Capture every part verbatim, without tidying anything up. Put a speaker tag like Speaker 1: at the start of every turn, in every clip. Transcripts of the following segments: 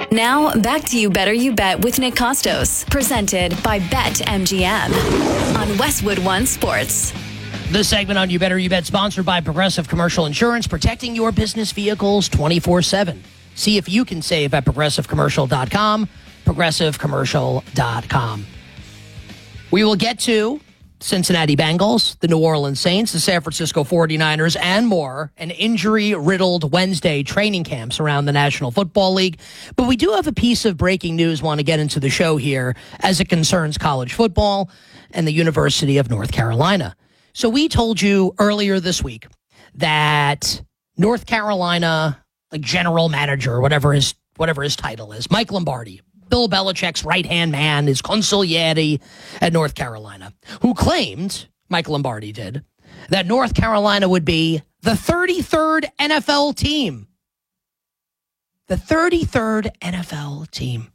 Speaker 1: Now, back to You Better You Bet with Nick Costos, presented by BetMGM on Westwood One Sports.
Speaker 2: This segment on You Better You Bet, sponsored by Progressive Commercial Insurance, protecting your business vehicles twenty-four seven. See if you can save at progressive commercial dot com, progressive commercial dot com. We will get to Cincinnati Bengals, the New Orleans Saints, the San Francisco forty-niners, and more, an injury-riddled Wednesday training camps around the National Football League. But we do have a piece of breaking news want to get into the show here as it concerns college football and the University of North Carolina. So we told you earlier this week that North Carolina, like general manager, or whatever his, whatever his title is, Mike Lombardi, Bill Belichick's right-hand man, his consigliere at North Carolina, who claimed, Mike Lombardi did, that North Carolina would be the thirty-third N F L team. The thirty-third N F L team.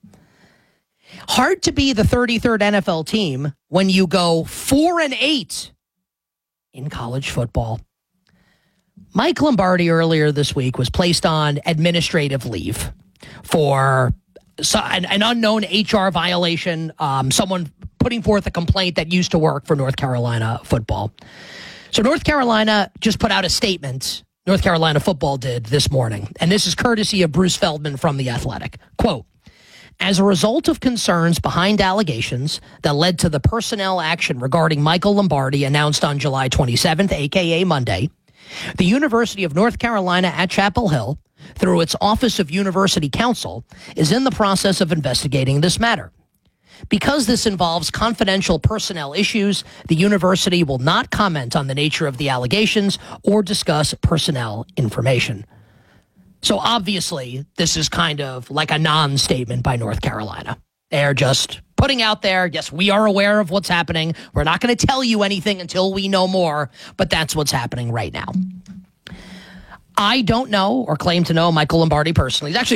Speaker 2: Hard to be the thirty-third N F L team when you go four and eight in college football. Mike Lombardi earlier this week was placed on administrative leave for So an, an unknown H R violation, um, someone putting forth a complaint that used to work for North Carolina football. So North Carolina just put out a statement, North Carolina football did this morning, and this is courtesy of Bruce Feldman from The Athletic. Quote, as a result of concerns behind allegations that led to the personnel action regarding Michael Lombardi announced on July twenty-seventh, a k a. Monday, the University of North Carolina at Chapel Hill, through its Office of University Counsel, is in the process of investigating this matter. Because this involves confidential personnel issues, the university will not comment on the nature of the allegations or discuss personnel information. So obviously, this is kind of like a non-statement by North Carolina. They're just putting out there, yes, we are aware of what's happening. We're not going to tell you anything until we know more, but that's what's happening right now. I don't know or claim to know Michael Lombardi personally. He's actually